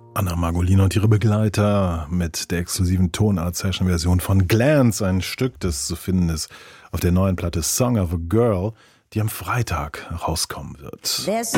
Anna Margolina und ihre Begleiter mit der exklusiven Tonart-Session-Version von Glance, ein Stück, das zu finden ist auf der neuen Platte Song of a Girl, die am Freitag rauskommen wird. There's